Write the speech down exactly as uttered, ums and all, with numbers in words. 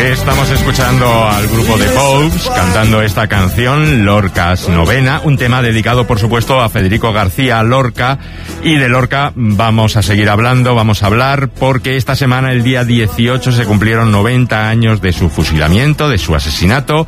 Estamos escuchando al grupo The Pogues cantando esta canción, Lorca's Novena, un tema dedicado, por supuesto, a Federico García Lorca. Y de Lorca vamos a seguir hablando, vamos a hablar, porque esta semana, el día dieciocho, se cumplieron noventa años de su fusilamiento, de su asesinato,